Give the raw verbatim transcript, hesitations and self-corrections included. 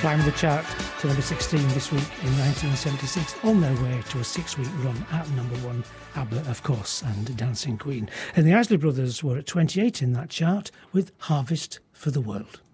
climbed the chart to number sixteen this week in nineteen seventy-six, on their way to a six-week run at number one, ABBA, of course, and Dancing Queen. And the Isley Brothers were at twenty-eight in that chart with Harvest for the World.